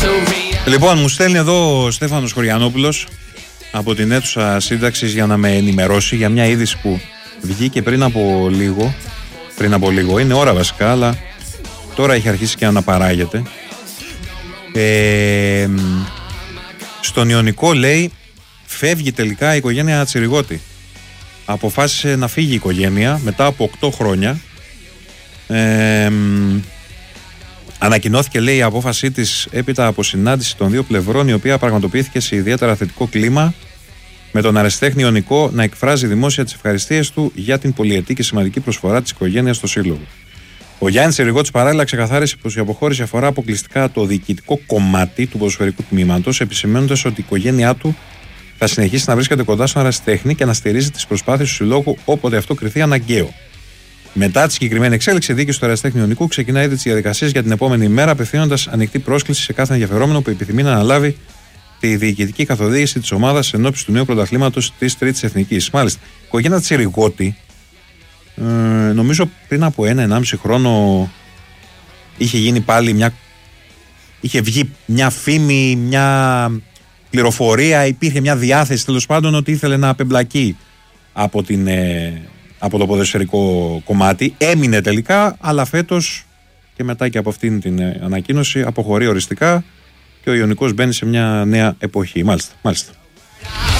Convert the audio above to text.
Λοιπόν, μου στέλνει εδώ ο Στέφανος Χωριανόπουλος από την αίθουσα σύνταξης για να με ενημερώσει για μια είδηση που βγήκε πριν από λίγο. Είναι ώρα βασικά, αλλά τώρα έχει αρχίσει και αναπαράγεται. Στον Ιωνικό, λέει, φεύγει τελικά η οικογένεια Τσιριγώτη. Αποφάσισε να φύγει η οικογένεια μετά από 8 χρόνια. Ανακοινώθηκε, λέει, η απόφασή της έπειτα από συνάντηση των δύο πλευρών, η οποία πραγματοποιήθηκε σε ιδιαίτερα θετικό κλίμα, με τον αριστέχνη Ιωνικό να εκφράζει δημόσια τις ευχαριστίες του για την πολυετή και σημαντική προσφορά της οικογένειας στο Σύλλογο. Ο Γιάννης Τσιριγώτης παράλληλα ξεκαθάρισε πως η αποχώρηση αφορά αποκλειστικά το διοικητικό κομμάτι του ποδοσφαιρικού τμήματος, επισημαίνοντας ότι η οικογένειά του θα συνεχίσει να βρίσκεται κοντά στον αριστέχνη και να στηρίζει τις προσπάθειες του Συλλόγου όποτε αυτό κριθεί αναγκαίο. Μετά τη συγκεκριμένη εξέλιξη, η δίκη του αριστέχνη Ιωνικού ξεκινά ήδη τις διαδικασίες για την επόμενη ημέρα, απευθύνοντας ανοιχτή πρόσκληση σε κάθε ενδιαφερόμενο που επιθυμεί να αναλάβει τη διοικητική καθοδήγηση της ομάδας εν ώψη του νέου πρωταθλήματος της Τρίτης Εθνικής. Μάλιστα, η οικογένεια Τσιριγώτη, νομίζω πριν από 1-1,5 χρόνο είχε γίνει πάλι είχε βγει μια φήμη, μια πληροφορία, υπήρχε μια διάθεση τέλος πάντων ότι ήθελε να απεμπλακεί από το ποδοσφαιρικό κομμάτι. Έμεινε τελικά, αλλά φέτος και μετά και από αυτήν την ανακοίνωση αποχωρεί οριστικά και ο Ιωνικός μπαίνει σε μια νέα εποχή. Μάλιστα.